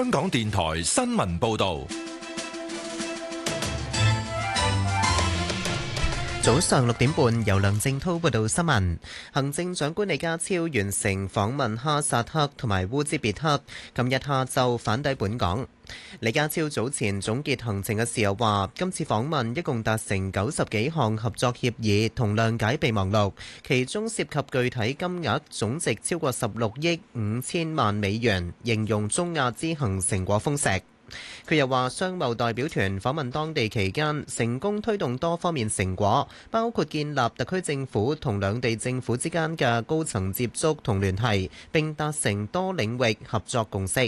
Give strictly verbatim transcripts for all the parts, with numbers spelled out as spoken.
香港電台新聞報道。 早上六點半，由梁正滔報道新聞。行政長官李家超完成訪問哈薩克同埋烏茲別克，今日下晝返抵本港。李家超早前總結行程嘅時候話，今次訪問一共達成九十幾項合作協議同諒解備忘錄，其中涉及具體金額總值超過十六億五千萬美元，形容中亞之行成果豐碩。佢又話，商貿代表團訪問當地期間，成功推動多方面成果，包括建立特區政府同兩地政府之間嘅高層接觸同聯繫，並達成多領域合作共識。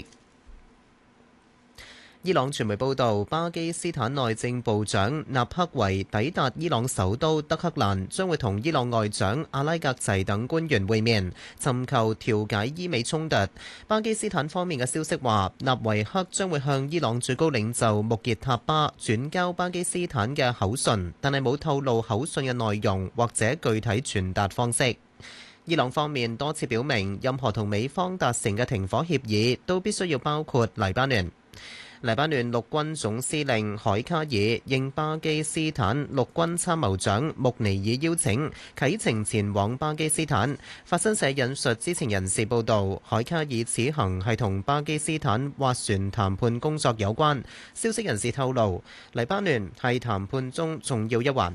伊朗傳媒報道，巴基斯坦內政部長納克維抵達伊朗首都德黑蘭，將會同伊朗外長阿拉格齊等官員會面，尋求調解伊美衝突。巴基斯坦方面嘅消息話，納維克將會向伊朗最高領袖穆傑塔巴轉交巴基斯坦嘅口信，但係冇透露口信嘅內容或者具體傳達方式。伊朗方面多次表明，任何同美方達成嘅停火協議都必須要包括黎巴嫩。黎巴嫩陸軍總司令海卡爾應巴基斯坦陸軍參謀長穆尼爾邀請，啟程前往巴基斯坦。法新社引述知情人士報道，海卡爾此行係同巴基斯坦斡旋談判工作有關。消息人士透露，黎巴嫩係談判中重要一環。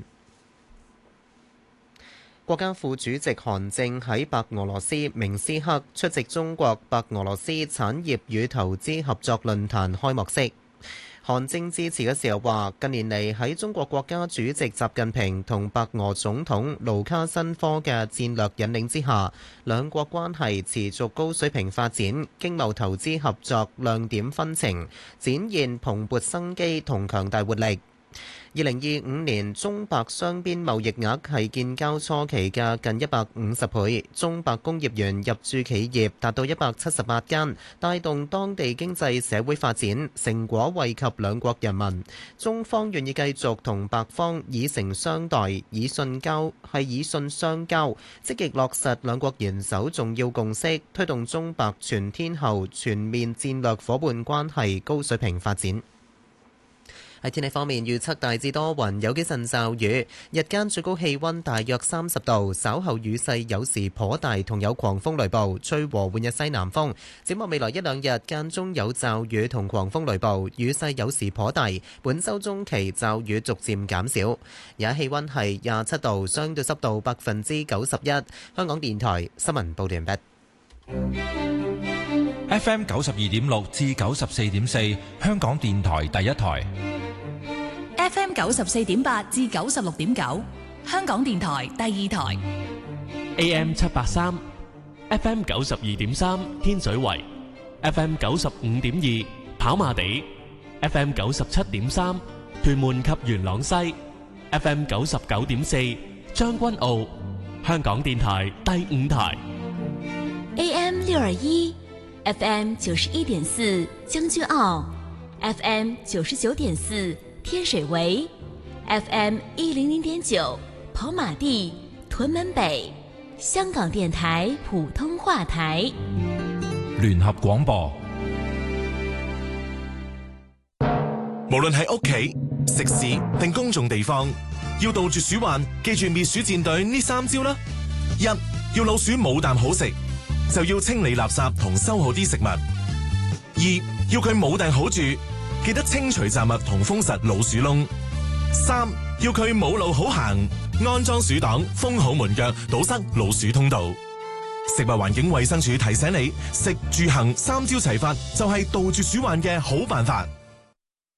國家副主席韓正喺白俄羅斯明斯克出席中國白俄羅斯產業與投資合作論壇開幕式。韓正致辭嘅時候話，近年嚟喺中國國家主席習近平同白俄總統盧卡申科嘅戰略引領之下，兩國關係持續高水平發展，經貿投資合作亮點紛呈，展現蓬勃生機同強大活力。二零二五年中白雙邊貿易額係建交初期嘅近一百五十倍，中白工業園入駐企業達到一百七十八間，帶動當地經濟社會發展，成果惠及兩國人民。中方願意繼續同白方以誠相待，以信交係以信相交，積極落實兩國元首重要共識，推動中白全天候全面戰略夥伴關係高水平發展。喺天氣方面，預測大致多雲，有幾陣驟雨，日間最高氣溫大約三十度，稍後雨勢有時頗大，同有狂風雷暴，吹和緩嘅西南風。展望未來一兩日，間中有驟雨同狂風雷暴，雨勢有時頗大。本週中期驟雨逐漸減少。而家氣溫係廿七度，相對濕度百分之九十一。香港電台新聞報道完畢。 F M 九十二點六至九十四點四，香港電台第一台。 F M 九十四點八至九十六點九，香港電台第二台。 A M 七八三 ，F M 九十二點三天水圍 ，F M 九十五點二跑馬地 ，F M 九十七點三屯門及元朗西 ，F M 九十九點四將軍澳，香港電台第五台。 A M 六二一 ，F M 九十一點四將軍澳 ，F M 九十九點四。天水圍 F M 一零零點九跑馬地屯門北，香港電台普通話台聯合廣播。 無論喺屋企、食肆定公眾地方，要杜絕鼠患，記住滅鼠戰隊呢三招啦。一，要老鼠冇啖好食，就要清理垃圾同收好啲食物。二，要佢冇埞好住，記得清除雜物同封實老鼠窿。三，要佢冇路好行，安裝鼠擋，封好門腳，堵塞老鼠通道。食物環境衛生署提醒你，食住行三招齊發，就係杜絕鼠患嘅好辦法。